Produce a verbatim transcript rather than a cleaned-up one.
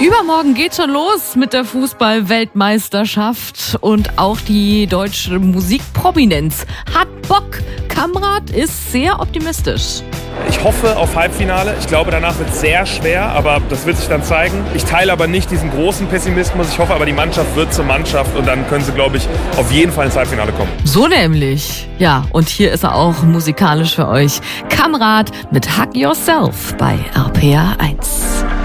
Übermorgen geht schon los mit der Fußball-Weltmeisterschaft und auch die deutsche Musikprominenz hat Bock. Kamrat ist sehr optimistisch. Ich hoffe auf Halbfinale. Ich glaube, danach wird es sehr schwer, aber das wird sich dann zeigen. Ich teile aber nicht diesen großen Pessimismus. Ich hoffe aber, die Mannschaft wird zur Mannschaft und dann können sie, glaube ich, auf jeden Fall ins Halbfinale kommen. So nämlich. Ja, und hier ist er auch musikalisch für euch. Kamrat mit Hug Yourself bei R P R eins.